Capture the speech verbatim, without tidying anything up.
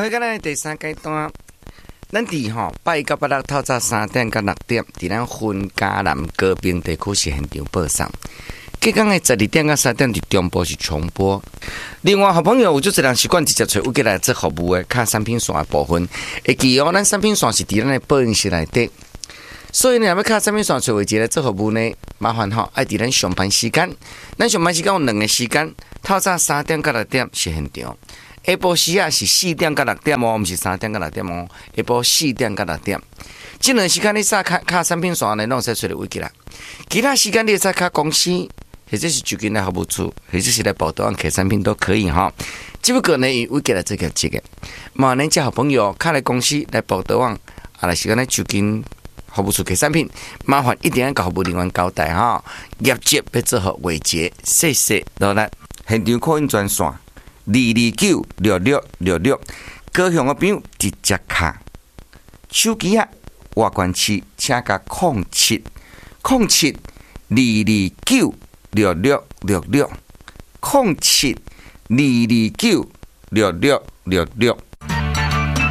回到咱第三阶段，咱伫吼八一到八六透早三点到六点，伫咱分嘉南高屏地区是现场播送。隔天的十二点到三点伫中部是重播。另外，好朋友有足侪人习惯直接找有过来做服务的卡产品线的部分，会记哦，咱产品线是伫咱的播音室内底。所以呢，要卡产品线找位置来做服务呢，麻烦吼爱伫咱上班时间。咱上班时间有两个时间，透早三点到六点是现场。下晡时啊是四点到六点哦，毋是三点到六点哦。下晡四点到六点，这两时间你撒卡卡产品线呢，拢使找到位置啦。其他时间你使卡公司，或者是就近来服务处，或者是来报道客产品都可以哈。只不过呢，以位置来做业绩的，嘛，恁这好朋友卡来公司来报道网，啊来时间来就近服务处客产品，麻烦一定要甲服务人员交代哈。业绩要做好维持，谢谢。落来现场扩音专线。二二九六六六六，高雄的朋友直接卡手机啊，外关区请加空七空七二二九六六六六空七二二九六六六六。